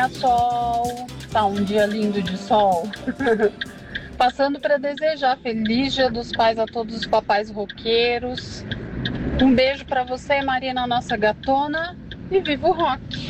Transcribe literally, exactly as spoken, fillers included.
dia, sol. Tá um dia lindo de sol. Passando para desejar feliz Dia dos Pais a todos os papais roqueiros. Um beijo para você, Marina, nossa gatona. E viva o rock!